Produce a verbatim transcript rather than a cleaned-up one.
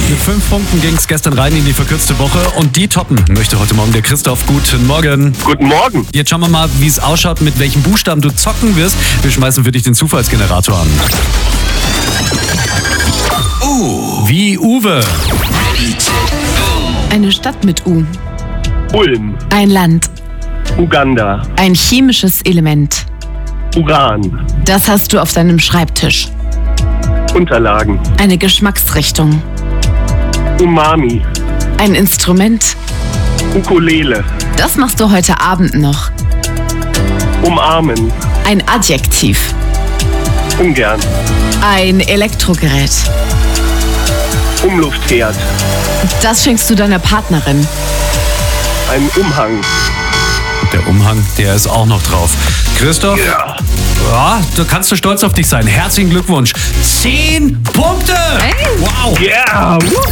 Mit fünf Punkten ging es gestern rein in die verkürzte Woche und die toppen möchte heute Morgen der Christoph. Guten Morgen. Guten Morgen. Jetzt schauen wir mal, wie es ausschaut, mit welchen Buchstaben du zocken wirst. Wir schmeißen für dich den Zufallsgenerator an. Uh. Wie Uwe. Eine Stadt mit U. Ulm. Ein Land. Uganda. Ein chemisches Element. Uran. Das hast du auf deinem Schreibtisch. Unterlagen. Eine Geschmacksrichtung. Umami. Ein Instrument. Ukulele. Das machst du heute Abend noch. Umarmen. Ein Adjektiv. Ungern. Ein Elektrogerät. Umluftherd. Das schenkst du deiner Partnerin. Ein Umhang. Der Umhang, der ist auch noch drauf. Christoph, Ja. ja, da kannst du stolz auf dich sein. Herzlichen Glückwunsch. Zehn Punkte! Hey. Wow! Yeah.